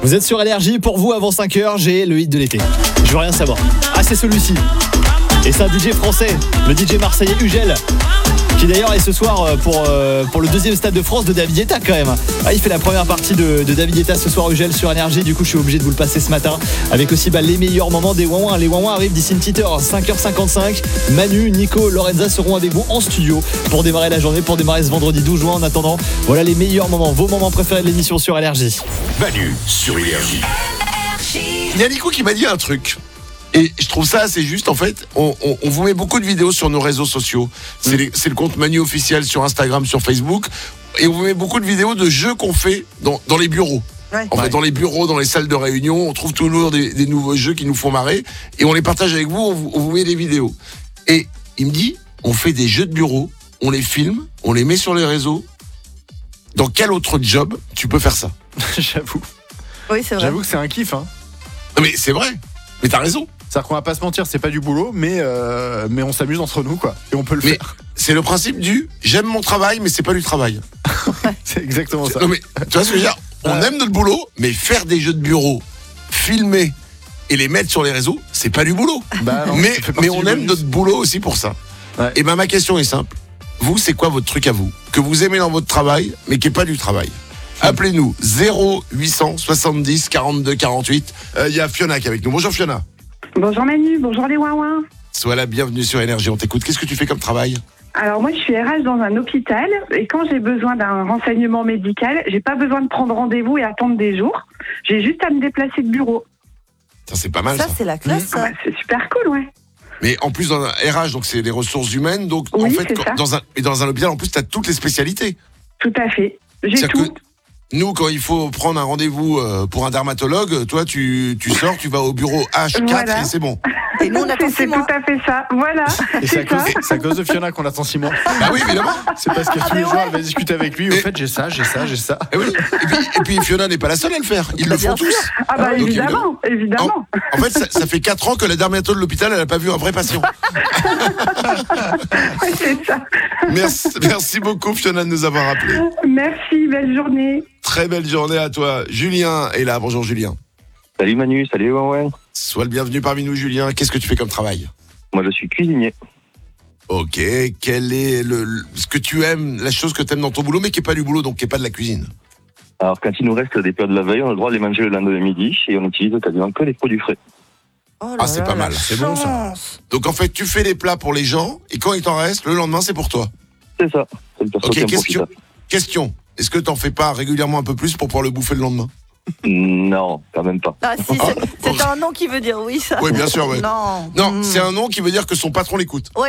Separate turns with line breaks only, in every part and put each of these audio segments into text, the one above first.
Vous êtes sur Énergie, pour vous avant 5h, j'ai le hit de l'été. Je veux rien savoir. Ah, c'est celui-ci. Et c'est un DJ français, le DJ marseillais Ugel, qui d'ailleurs est ce soir pour le deuxième stade de France de David Guetta quand même. Ah, il fait la première partie de David Guetta ce soir, Ugel sur Énergie. Du coup, je suis obligé de vous le passer ce matin avec aussi les meilleurs moments des Ouin-Ouin. Les Ouin-Ouin arrivent d'ici une petite heure, 5h55. Manu, Nico, Lorenza seront avec vous en studio pour démarrer la journée, pour démarrer ce vendredi 12 juin. En attendant, voilà les meilleurs moments, vos moments préférés de l'émission sur Énergie.
Manu sur Énergie. Il y a Nico qui m'a dit un truc. Et je trouve ça assez juste. En fait, on vous met beaucoup de vidéos sur nos réseaux sociaux. C'est le compte Manu officiel sur Instagram, sur Facebook. Et on vous met beaucoup de vidéos de jeux qu'on fait dans les bureaux. Ouais. En fait, dans les bureaux, dans les salles de réunion, on trouve toujours des nouveaux jeux qui nous font marrer. Et on les partage avec vous, on vous met des vidéos. Et il me dit, on fait des jeux de bureau, on les filme, on les met sur les réseaux. Dans quel autre job tu peux faire ça?
J'avoue.
Oui, c'est vrai.
J'avoue que c'est un kiff. Hein.
Mais c'est vrai. Mais t'as raison.
C'est-à-dire qu'on va pas se mentir, c'est pas du boulot, mais on s'amuse entre nous, quoi. Et on peut le faire.
C'est le principe du j'aime mon travail, mais c'est pas du travail.
C'est exactement ça.
Non, mais tu vois ce que je veux dire? On aime notre boulot, mais faire des jeux de bureau, filmer et les mettre sur les réseaux, c'est pas du boulot.
Bah non,
mais on aime notre boulot aussi pour ça. Ouais. Et ma question est simple. Vous, c'est quoi votre truc à vous? Que vous aimez dans votre travail, mais qui est pas du travail? Appelez-nous 0800 70 42 48. Il y a Fiona qui est avec nous. Bonjour Fiona.
Bonjour Manu, bonjour les Ouin-Ouin.
Sois la bienvenue sur Énergie, on t'écoute. Qu'est-ce que tu fais comme travail?
Alors moi je suis RH dans un hôpital et quand j'ai besoin d'un renseignement médical, j'ai pas besoin de prendre rendez-vous et attendre des jours. J'ai juste à me déplacer de bureau.
Ça c'est pas mal ça.
Ça c'est la classe.
Ah bah, c'est super cool, ouais.
Mais en plus dans un RH, donc c'est les ressources humaines, donc
oui,
en fait dans un hôpital en plus tu as toutes les spécialités.
Tout à fait. J'ai tout.
Nous, quand il faut prendre un rendez-vous pour un dermatologue, toi, tu sors, tu vas au bureau H4 voilà. Et c'est bon.
Et nous, on attend 6 mois.
C'est tout à fait ça, voilà.
Et c'est à cause de Fiona qu'on attend 6 mois.
Bah oui, évidemment.
C'est parce que tous les jours, elle va discuter avec lui. Au fait, j'ai ça.
Et, oui. et puis Fiona n'est pas la seule à le faire. Ils le font tous.
Ah bah évidemment.
En fait, ça fait 4 ans que la dermatologue de l'hôpital, elle n'a pas vu un vrai patient.
C'est ça.
Merci beaucoup, Fiona, de nous avoir appelés.
Merci, belle journée.
Très belle journée à toi. Julien est là. Bonjour Julien.
Salut Manu, salut ouais.
Sois le bienvenu parmi nous Julien. Qu'est-ce que tu fais comme travail?
Moi je suis cuisinier.
Ok, quel est ce que tu aimes, la chose que tu aimes dans ton boulot mais qui n'est pas du boulot, donc qui n'est pas de la cuisine?
Alors quand il nous reste des plats de la veille, on a le droit de les manger le lendemain midi et on utilise quasiment que les produits frais.
C'est pas mal, c'est bon ça. Donc en fait tu fais les plats pour les gens et quand il t'en reste, le lendemain c'est pour toi.
C'est ça, c'est le perso qui en profite.
Question, est-ce que t'en fais pas régulièrement un peu plus pour pouvoir le bouffer le lendemain?
Non, quand même pas.
Ah si, c'est un nom qui veut dire oui ça.
Oui bien sûr, oui. Non, c'est un nom qui veut dire que son patron l'écoute.
Oui.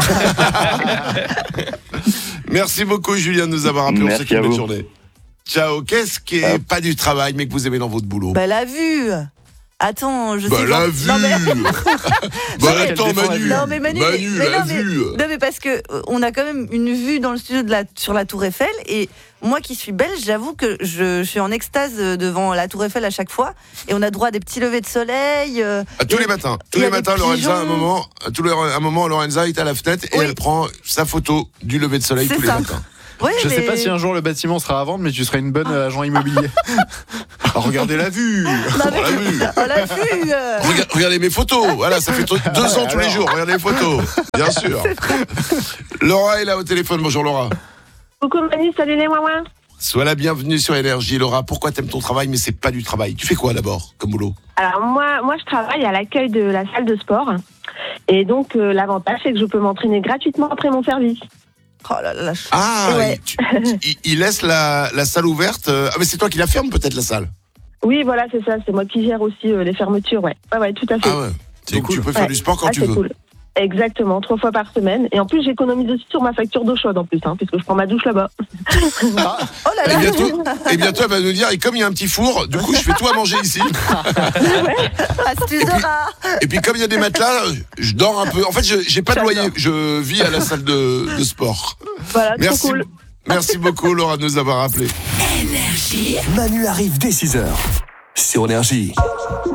Merci beaucoup Julien de nous avoir appelé, on se souhaite une belle journée. Ciao, qu'est-ce qui est pas du travail mais que vous aimez dans votre boulot?
Bah la vue. Attends, je sais
la vue. Attends Manu.
Non mais Manu, la vue. Non mais parce que on a quand même une vue dans le studio sur la Tour Eiffel et moi qui suis belge, j'avoue que je suis en extase devant la Tour Eiffel à chaque fois et on a droit à des petits levers de soleil.
Tous les matins, Lorenza, un moment, Lorenza est à la fenêtre et elle prend sa photo du lever de soleil tous les matins.
Ouais,
je sais pas si un jour le bâtiment sera à vendre, mais tu seras une bonne agent immobilier. Regardez la vue.
La vue.
Regardez mes photos. Voilà, ça fait 2 ans tous les jours. Regardez les photos. Bien sûr. Laura est là au téléphone. Bonjour Laura.
Coucou Manu, salut les Ouin-Ouin.
Sois la bienvenue sur Énergie. Laura, pourquoi t'aimes ton travail mais c'est pas du travail? Tu fais quoi d'abord comme boulot?
Alors moi je travaille à l'accueil de la salle de sport. Et donc l'avantage c'est que je peux m'entraîner gratuitement après mon service.
Oh là là,
ouais. Il laisse la salle ouverte. Mais c'est toi qui la ferme peut-être la salle?
Oui, voilà, c'est ça. C'est moi qui gère aussi les fermetures, ouais. Ouais, tout à fait.
Ah ouais. C'est cool. Tu peux faire du sport quand tu veux. Cool.
Exactement, 3 fois par semaine. Et en plus, j'économise aussi sur ma facture d'eau chaude en plus, puisque je prends ma douche là-bas.
Oh là là.
Et bientôt, elle va nous dire, et comme il y a un petit four, du coup, je fais tout à manger ici. Et puis, comme il y a des matelas, je dors un peu. En fait, j'ai pas de loyer. Je vis à la salle de sport.
Voilà, merci. Cool.
Merci beaucoup, Laura, de nous avoir appelés.
Énergie. Manu arrive dès 6h. Sur Énergie.